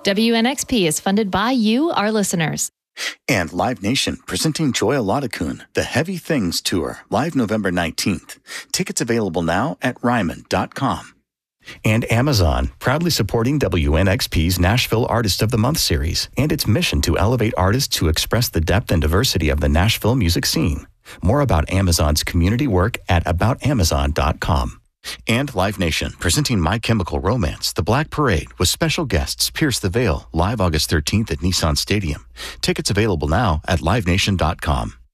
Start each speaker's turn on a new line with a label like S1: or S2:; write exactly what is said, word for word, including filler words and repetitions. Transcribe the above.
S1: W N X P is funded by you, our listeners.
S2: And Live Nation, presenting Joya Laudakun, The Heavy Things Tour, live November nineteenth. Tickets available now at ryman dot com. And Amazon, proudly supporting W N X P's Nashville Artist of the Month series and its mission to elevate artists who express the depth and diversity of the Nashville music scene. More about Amazon's community work at about amazon dot com. And Live Nation, presenting My Chemical Romance, The Black Parade, with special guests Pierce the Veil, live August thirteenth at Nissan Stadium. Tickets available now at live nation dot com.